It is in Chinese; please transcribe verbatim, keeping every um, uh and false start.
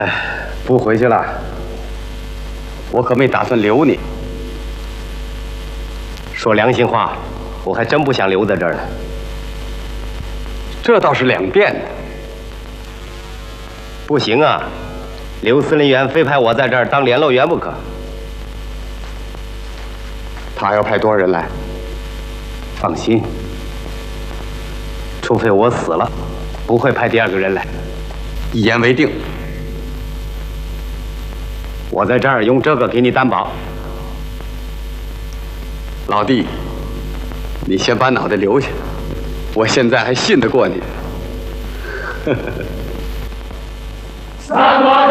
哎，不回去了，我可没打算留你。说良心话，我还真不想留在这儿呢。 这倒是两变的。 不行啊，刘司令员非派我在这儿当联络员不可。 他要派多少人来？ 放心，除非我死了，不会派第二个人来。 一言为定。 我在这儿用这个给你担保。 老弟，你先把脑袋留下，我现在还信得过你。 三国